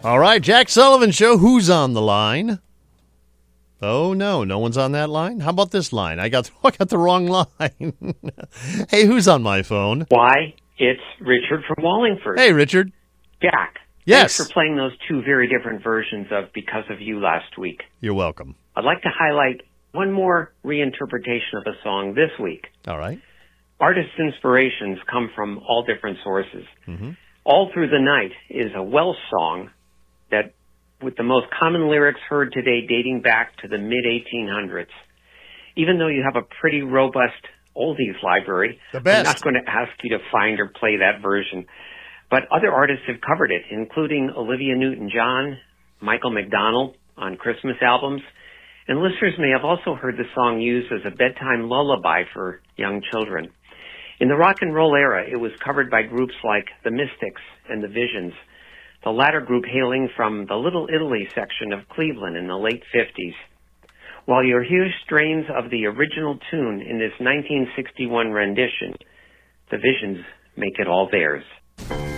All right, Jack Sullivan Show. Who's on the line? Oh, no one's on that line. How about this line? I got the wrong line. Hey, who's on my phone? Why, it's Richard from Wallingford. Hey, Richard. Jack. Yes. Thanks for playing those two very different versions of Because of You last week. You're welcome. I'd like to highlight one more reinterpretation of the song this week. All right. Artists' inspirations come from all different sources. Mm-hmm. All Through the Night is a Welsh song that, with the most common lyrics heard today dating back to the mid-1800s. Even though you have a pretty robust oldies library, The best. I'm not going to ask you to find or play that version. But other artists have covered it, including Olivia Newton-John, Michael McDonald on Christmas albums, and listeners may have also heard the song used as a bedtime lullaby for young children. In the rock and roll era, it was covered by groups like the Mystics and the Visions, the latter group hailing from the Little Italy section of Cleveland in the late 50s. While you'll hear strains of the original tune in this 1961 rendition, the Visions make it all theirs.